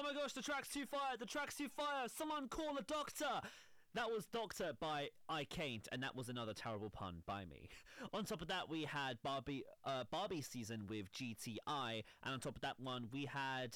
Oh my gosh, the track's too fire, the track's too fire, someone call a doctor. That was Doctor by I Can't, and that was another terrible pun by me. On top of that, we had Barbie season with GTI, and on top of that one, we had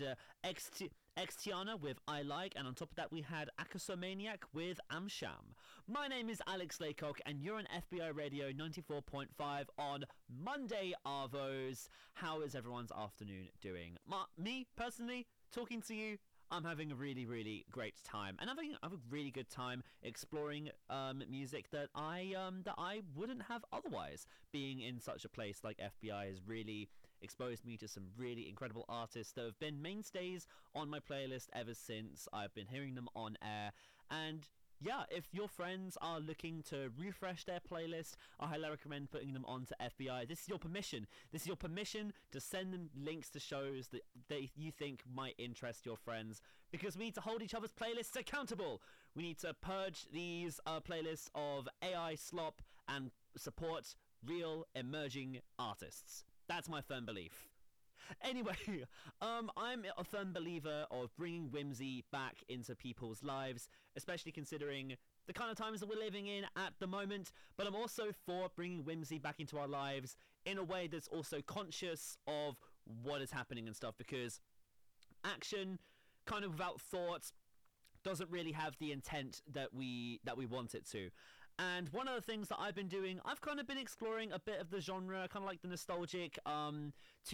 Xtiana with I Like, and on top of that, we had Akasomaniac with Amsham. My name is Alex Laycock, and you're on FBI Radio 94.5 on Monday Arvos. How is everyone's afternoon doing? Me, personally, talking to you, I'm having a really, really great time, and I'm having a really good time exploring music that I wouldn't have otherwise. Being in such a place like FBI has really exposed me to some really incredible artists that have been mainstays on my playlist ever since I've been hearing them on air. And yeah, if your friends are looking to refresh their playlist, I highly recommend putting them onto FBI. This is your permission. This is your permission to send them links to shows that you think might interest your friends, because we need to hold each other's playlists accountable. We need to purge these playlists of AI slop and support real emerging artists. That's my firm belief. Anyway, I'm a firm believer of bringing whimsy back into people's lives, especially considering the kind of times that we're living in at the moment, but I'm also for bringing whimsy back into our lives in a way that's also conscious of what is happening and stuff, because action, kind of without thought, doesn't really have the intent that we want it to. And one of the things that I've been doing, I've kind of been exploring a bit of the genre, kind of like the nostalgic 2000s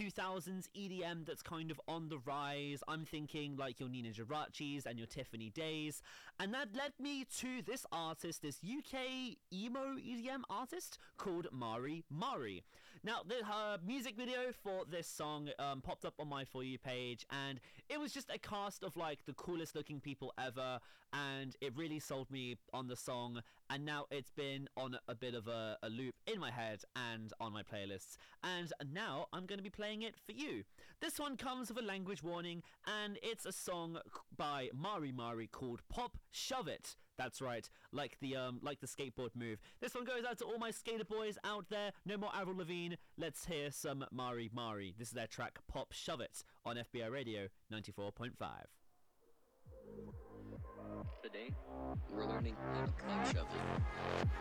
EDM that's kind of on the rise. I'm thinking like your Nina Girachis and your Tiffany Days, and that led me to this artist, this UK emo EDM artist called Mari Mari. Now, her music video for this song popped up on my For You page, and it was just a cast of like the coolest looking people ever, and it really sold me on the song. And now it's been on a bit of a loop in my head and on my playlists, and now I'm going to be playing it for you. This one comes with a language warning, and it's a song by Mari Mari called Pop Shove It. That's right, like the skateboard move. This one goes out to all my skater boys out there. No more Avril Lavigne. Let's hear some Mari Mari. This is their track Pop Shove It on FBI Radio 94.5. Today, we're learning how to pop shove it.